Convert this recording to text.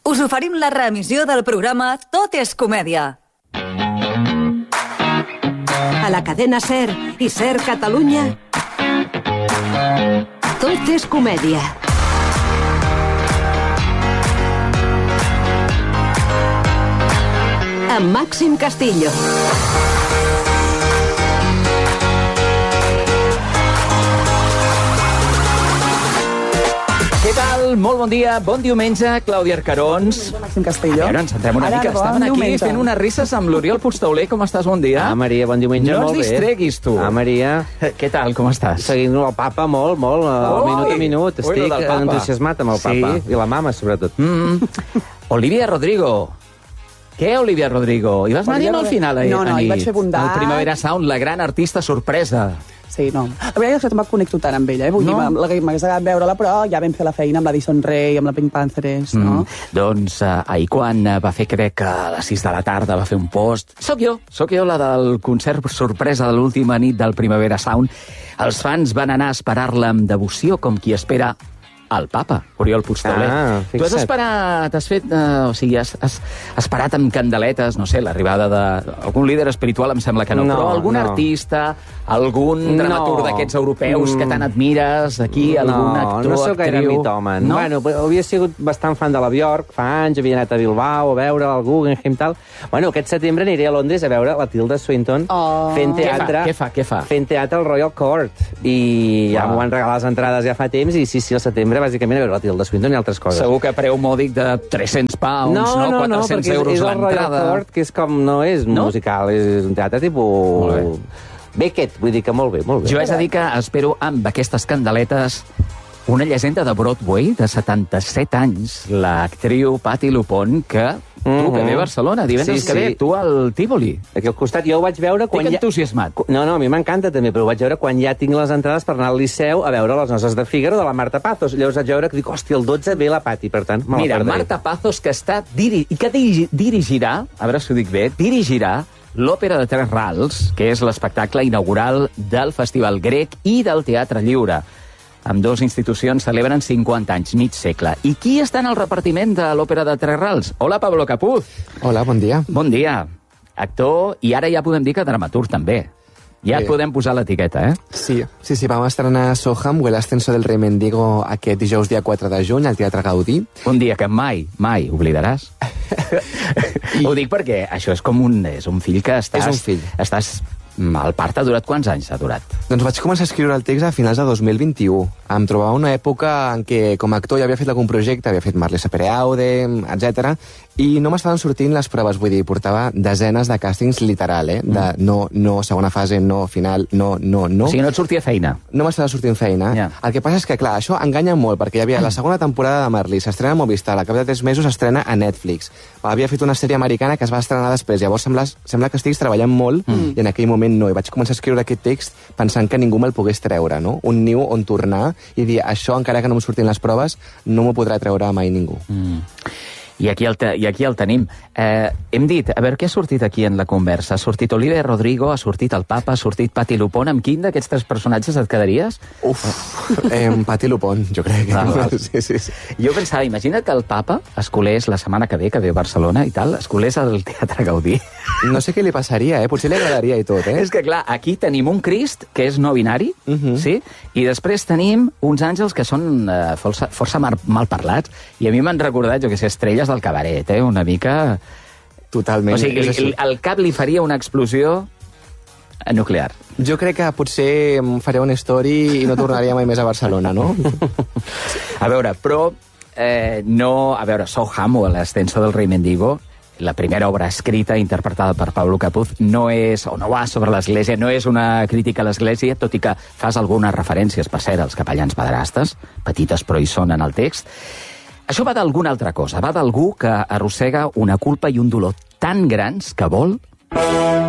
us oferim la reemissió del programa Tot és comèdia. A la cadena SER i SER Catalunya, Tot és comèdia. Amb Màxim Castillo. Què tal? Molt bon dia, bon diumenge, Clàudia Arcarons. Màxim Castillo. A veure, ens centrem una mica. Estaven aquí fent unes risses amb l'Oriol Puigtauler. Com estàs? Bon dia. Maria, bon diumenge, no molt bé. No ens distreguis, tu. Maria. Què tal, com estàs? Seguint el papa molt, minut a minut. Estic entusiasmat amb el papa. I la mama, sobretot. Olivia Rodrigo. Què, Olivia Rodrigo? Hi vas anar dient al final, No, hi vaig fer bondat. El Primavera Sound, la gran artista sorpresa. Sí, no. La veritat és que tampoc connecto tant amb ella, Vull dir, m'hagués agradat veure-la, però ja vam fer la feina amb l'Addison Rae, amb la Pink Panthers, no? Doncs ahir quan va fer, crec que a les 6 de la tarda, va fer un post. Soc jo, la del concert sorpresa de l'última nit del Primavera Sound. Els fans van anar a esperar-la amb devoció, com qui espera el papa, Oriol Puigtauler. Tu has esperat, has esperat amb candeletes, no sé, l'arribada d'algun líder espiritual, em sembla que no, però algun artista, algun dramaturg d'aquests europeus que tant admires, aquí, algun actor, no sóc gaire mitòman. Bueno, havia sigut bastant fan de la Bjork, fa anys, havia anat a Bilbao a veure el Guggenheim, tal. Bueno, aquest setembre aniré a Londres a veure la Tilda Swinton fent teatre. Què fa? Fent teatre al Royal Court. I ja m'ho van regalar les entrades ja fa temps, i sí, al setembre bàsicament a veure la Tilda Swinton i altres coses. Segur que preu mòdic de 300 pounds, no? 400 euros l'entrada. No, perquè és el Royal Court, que és com, no és musical, és un teatre tipus Beckett, vull dir que molt bé. Jo haig de dir que espero amb aquestes candeletes una llegenda de Broadway de 77 anys, l'actriu Patti LuPone, que tu que ve a Barcelona, divendres que ve, tu al Tívoli. Aquí al costat, jo ho vaig veure quan Estic entusiasmat. No, a mi m'encanta també, però ho vaig veure quan ja tinc les entrades per anar al Liceu a veure les noces de Fígaro de la Marta Pazos. Llavors vaig veure que dic, hòstia, el 12 ve la Patti, per tant, me la perdré. Mira, Marta Pazos, que dirigirà, a veure si ho dic bé, dirigirà l'Òpera de Tres Rals, que és l'espectacle inaugural del Festival Grec i del Teatre Lliure. Ambdós institucions celebren 50 anys, mig segle. I qui està en el repartiment de l'Òpera de Tres Rals? Hola, Pablo Capuz. Hola, bon dia. Bon dia. Actor, i ara ja podem dir que dramaturg també. Ja et podem posar l'etiqueta, eh? Sí, vam estrenar Soham, o El ascenso del rei Mendigo, aquest dijous dia 4 de juny al Teatre Gaudí. Un dia que mai oblidaràs. Ho dic perquè això és com un fill que estàs... És un fill. El part ha durat quants anys? Ha durat? Doncs vaig començar a escriure el text a finals de 2021. Em trobava una època en què, com a actor, ja havia fet algun projecte, havia fet Marley Sapereaude, etc. I no m'estaven sortint les proves, vull dir, portava desenes de càstings literal, de no, segona fase, no, final, no. O sigui, no et sortia feina? No m'estava sortint feina. Yeah. El que passa és que, clar, això enganya molt, perquè hi havia la segona temporada de Marley, s'estrena a Movistar, al cap de 3 mesos s'estrena a Netflix. Havia fet una sèrie americana que es va estrenar després, llavors sembla que estiguis treballant molt, i en aquell moment no, i vaig començar a escriure aquest text pensant que ningú me'l pogués treure, no? Un niu on tornar i dir, això, encara que no em surtin les proves, no m'ho podrà treure mai ningú. I aquí el tenim. Hem dit, a veure, què ha sortit aquí en la conversa? Ha sortit Olivia Rodrigo, ha sortit el Papa, ha sortit Patti LuPone. Amb quin d'aquests 3 personatges et quedaries? Patti LuPone, jo crec. Sí. Jo pensava, imagina't que el Papa escolés la setmana que ve a Barcelona i tal, escolés al Teatre Gaudí. No sé què li passaria, potser li agradaria i tot, És que, clar, aquí tenim un Crist que és no binari, sí? I després tenim uns àngels que són força mal parlats, i a mi m'han recordat, jo que sé, estrelles del cabaret, una mica... Totalment. O sigui, al cap li faria una explosió nuclear. Jo crec que potser faria una story i no tornaria mai més a Barcelona, no? A veure, però Soham, o El ascenso del rei Mendigo, la primera obra escrita i interpretada per Pablo Capuz, no va sobre l'Església, no és una crítica a l'Església, tot i que fas algunes referències, per cert, als capellans pederastes, petites però hi són en el text. Això va d'alguna altra cosa, va d'algú que arrossega una culpa i un dolor tan grans que vol